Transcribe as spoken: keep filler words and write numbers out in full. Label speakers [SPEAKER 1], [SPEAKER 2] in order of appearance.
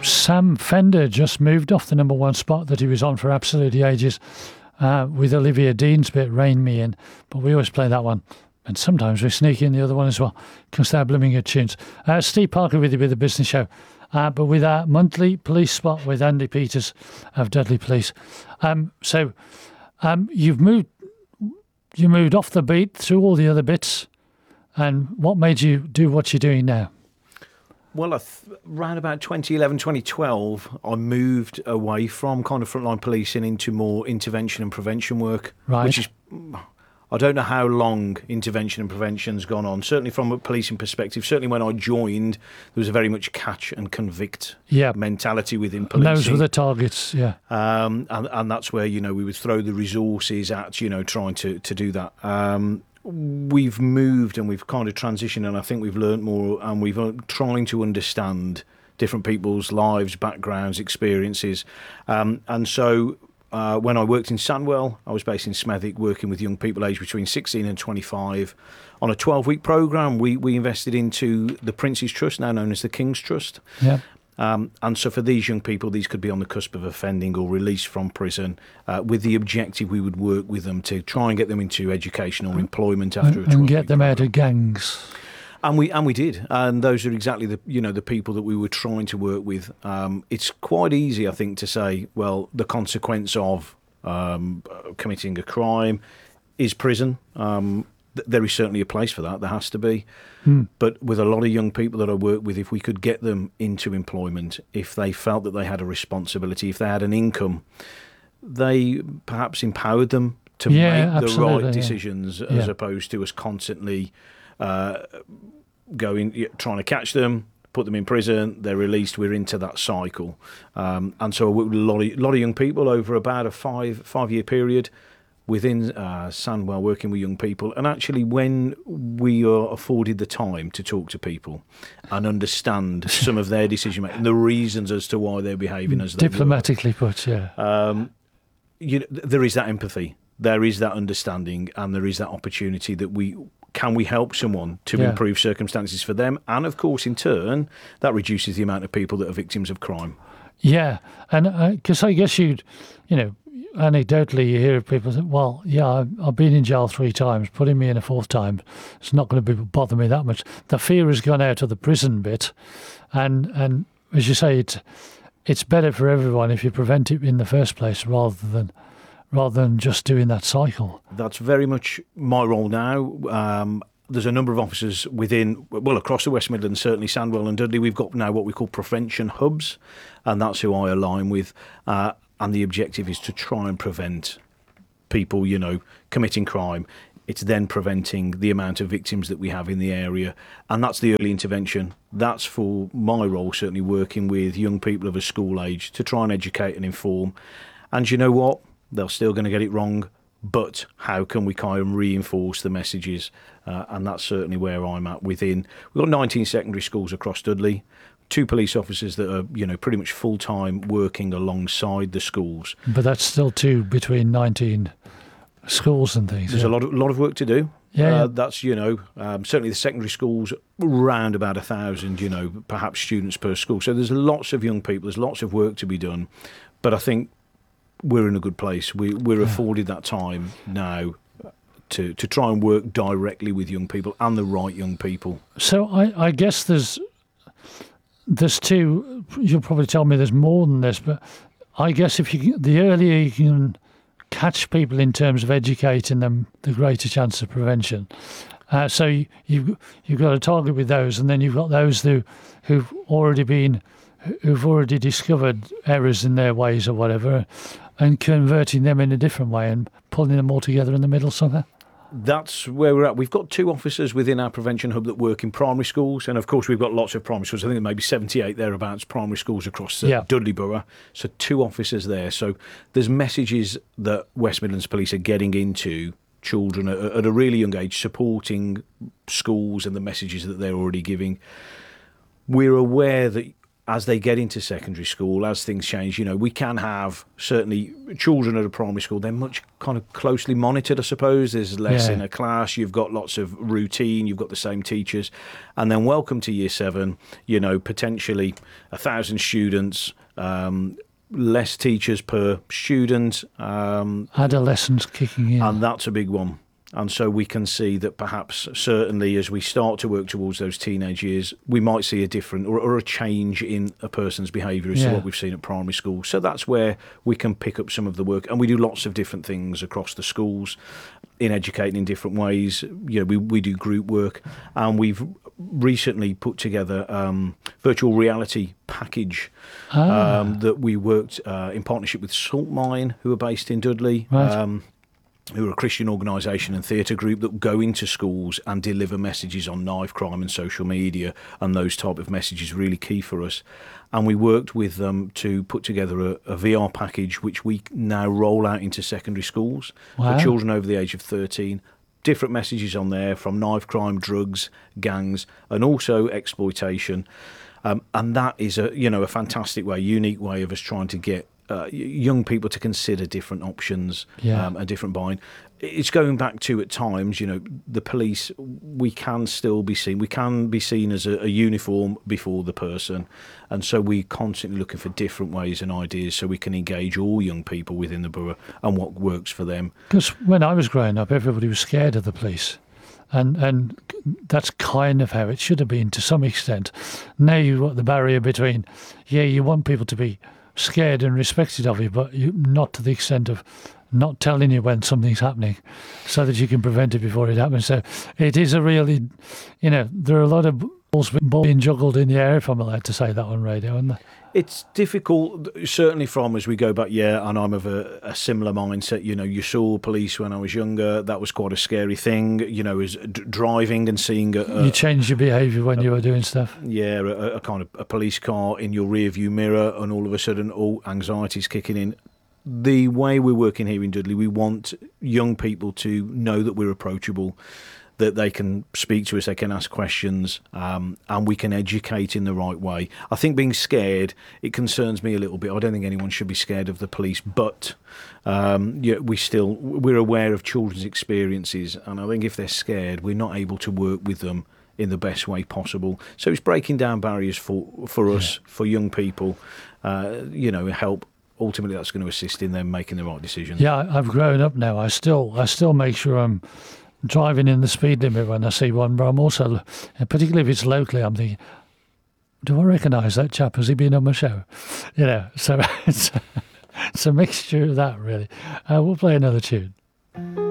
[SPEAKER 1] Sam Fender just moved off the number one spot that he was on for absolutely ages uh, with Olivia Dean's bit, Rain Me In. But we always play that one. And sometimes we sneak in the other one as well, because they're blooming good tunes. Uh, Steve Parker with you with the Business Show. Uh, but with our monthly police spot with Andy Peters of Dudley Police. Um, so um, you've moved you moved off the beat through all the other bits. And what made you do what you're doing now?
[SPEAKER 2] Well, I th- around about twenty eleven, twenty twelve, I moved away from kind of frontline policing into more intervention and prevention work.
[SPEAKER 1] Right.
[SPEAKER 2] Which is, I don't know how long intervention and prevention's gone on. Certainly from a policing perspective, certainly when I joined, there was a very much catch and convict
[SPEAKER 1] yeah.
[SPEAKER 2] mentality within policing.
[SPEAKER 1] And those were the targets, yeah.
[SPEAKER 2] Um, and, and that's where, you know, we would throw the resources at, you know, trying to, to do that. Um, we've moved and we've kind of transitioned, and I think we've learnt more, and we've uh, trying to understand different people's lives, backgrounds, experiences. Um, and so uh, when I worked in Sandwell, I was based in Smethwick, working with young people aged between sixteen and twenty-five. On a twelve-week programme, we, we invested into the Prince's Trust, now known as the King's Trust.
[SPEAKER 1] Yeah.
[SPEAKER 2] Um, and so for these young people, these could be on the cusp of offending or released from prison, uh, with the objective we would work with them to try and get them into education or employment after
[SPEAKER 1] and,
[SPEAKER 2] a
[SPEAKER 1] and get them out of gangs.
[SPEAKER 2] And we and we did, and those are exactly the you know the people that we were trying to work with. Um, it's quite easy, I think, to say, well, the consequence of um, committing a crime is prison. Um, th- there is certainly a place for that. There has to be. Mm. But with a lot of young people that I work with, if we could get them into employment, if they felt that they had a responsibility, if they had an income, they perhaps empowered them to
[SPEAKER 1] yeah,
[SPEAKER 2] make the right decisions,
[SPEAKER 1] yeah.
[SPEAKER 2] as
[SPEAKER 1] yeah.
[SPEAKER 2] opposed to us constantly uh, going, trying to catch them, put them in prison, they're released, we're into that cycle. Um, and so I work with a lot of, lot of young people over about a five, five-year period within uh, Sandwell, working with young people. And actually, when we are afforded the time to talk to people and understand some of their decision-making, the reasons as to why they're behaving as they
[SPEAKER 1] Diplomatically put, yeah.
[SPEAKER 2] Um, you know, there is that empathy, there is that understanding, and there is that opportunity that we... Can we help someone to
[SPEAKER 1] yeah.
[SPEAKER 2] improve circumstances for them? And, of course, in turn, that reduces the amount of people that are victims of crime.
[SPEAKER 1] Yeah, and because uh, I guess you'd, you know, anecdotally you hear people say, well, yeah, I've, I've been in jail three times, putting me in a fourth time, it's not going to be, bother me that much. The fear has gone out of the prison bit, and, and as you say, it's, it's better for everyone if you prevent it in the first place rather than... rather than just doing that cycle.
[SPEAKER 2] That's very much my role now. Um, there's a number of officers within, well, across the West Midlands, certainly Sandwell and Dudley. We've got now what we call prevention hubs, and that's who I align with. Uh, and the objective is to try and prevent people, you know, committing crime. It's then preventing the amount of victims that we have in the area. And that's the early intervention. That's for my role, certainly working with young people of a school age to try and educate and inform. And you know what? They're still going to get it wrong, but how can we kind of reinforce the messages? Uh, and that's certainly where I'm at within. We've got nineteen secondary schools across Dudley, two police officers that are, you know, pretty much full-time working alongside the schools.
[SPEAKER 1] But that's still two between nineteen schools and things.
[SPEAKER 2] There's
[SPEAKER 1] yeah.
[SPEAKER 2] a lot of, lot of work to do.
[SPEAKER 1] Yeah,
[SPEAKER 2] uh,
[SPEAKER 1] yeah.
[SPEAKER 2] That's, you know, um, certainly the secondary schools, around about a thousand, you know, perhaps students per school. So there's lots of young people, there's lots of work to be done. But I think we're in a good place. We, we're afforded that time now to, to try and work directly with young people and the right young people.
[SPEAKER 1] So I, I guess there's there's two. You'll probably tell me there's more than this, but I guess if you the earlier you can catch people in terms of educating them, the greater chance of prevention. Uh, so you, you've you've got a target with those, and then you've got those who who've already been who've already discovered errors in their ways or whatever, and converting them in a different way and pulling them all together in the middle somehow.
[SPEAKER 2] That's where we're at. We've got two officers within our prevention hub that work in primary schools, and of course we've got lots of primary schools. I think there may be seventy-eight thereabouts primary schools across uh,
[SPEAKER 1] yeah.
[SPEAKER 2] Dudley Borough. So two officers there. So there's messages that West Midlands Police are getting into children at, at a really young age, supporting schools and the messages that they're already giving. We're aware that as they get into secondary school, as things change, you know, we can have certainly children at a primary school, they're much kind of closely monitored, I suppose. There's less
[SPEAKER 1] Yeah.
[SPEAKER 2] in a class, you've got lots of routine, you've got the same teachers. And then welcome to year seven, you know, potentially a thousand students, um, less teachers per student. Um,
[SPEAKER 1] Adolescence kicking in.
[SPEAKER 2] and that's a big one. And so we can see that perhaps certainly as we start to work towards those teenage years, we might see a different or, or a change in a person's behaviour as
[SPEAKER 1] Yeah.
[SPEAKER 2] to what we've seen at primary school. So that's where we can pick up some of the work. And we do lots of different things across the schools in educating in different ways. You know, we, we do group work, and we've recently put together um, virtual reality package
[SPEAKER 1] Ah.
[SPEAKER 2] um, that we worked uh, in partnership with Salt Mine, who are based in Dudley.
[SPEAKER 1] Right.
[SPEAKER 2] Um, who are a Christian organisation and theatre group that go into schools and deliver messages on knife crime and social media, and those type of messages really key for us. And we worked with them to put together a, a V R package which we now roll out into secondary schools
[SPEAKER 1] Wow.
[SPEAKER 2] for children over the age of thirteen. Different messages on there from knife crime, drugs, gangs, and also exploitation. Um, and that is a you know a fantastic way, unique way of us trying to get Uh, young people to consider different options
[SPEAKER 1] Yeah.
[SPEAKER 2] um, and different buying. It's going back to, at times, you know, the police, we can still be seen, we can be seen as a, a uniform before the person. And so we're constantly looking for different ways and ideas so we can engage all young people within the borough and what works for them.
[SPEAKER 1] Because when I was growing up, everybody was scared of the police. And and that's kind of how it should have been to some extent. Now you've got the barrier between, yeah, you want people to be scared and respected of you, but you, not to the extent of not telling you when something's happening so that you can prevent it before it happens. So it is a really, you know, there are a lot of balls being juggled in the air, if I'm allowed to say that on radio, aren't there?
[SPEAKER 2] It's difficult, certainly from as we go back, yeah, and I'm of a, a similar mindset. You know, you saw police when I was younger. That was quite a scary thing, you know, as d- driving and seeing a, a
[SPEAKER 1] You changed your behaviour when you were doing stuff.
[SPEAKER 2] yeah, a, a kind of a police car in your rear view mirror, and all of a sudden, all anxiety's kicking in. The way we're working here in Dudley, we want young people to know that we're approachable, that they can speak to us, they can ask questions, um, and we can educate in the right way. I think being scared, it concerns me a little bit. I don't think anyone should be scared of the police, but um, yeah, we still, we're aware of children's experiences, and I think if they're scared, we're not able to work with them in the best way possible. So it's breaking down barriers for, for us,
[SPEAKER 1] Yeah.
[SPEAKER 2] for young people, uh, you know, help. Ultimately, that's going to assist in them making the right decisions.
[SPEAKER 1] Yeah, I- I've grown up now. I still, I still make sure I'm driving in the speed limit when I see one, but I'm also, and particularly if it's locally, I'm thinking, do I recognise that chap? Has he been on my show? You know, so it's, it's a mixture of that, really. Uh, we'll play another tune.